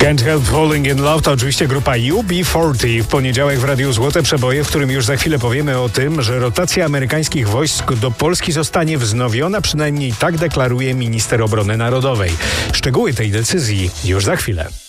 Can't Help Falling in Love to oczywiście grupa UB40. W poniedziałek w Radiu Złote Przeboje, w którym już za chwilę powiemy o tym, że rotacja amerykańskich wojsk do Polski zostanie wznowiona, przynajmniej tak deklaruje minister obrony narodowej. Szczegóły tej decyzji już za chwilę.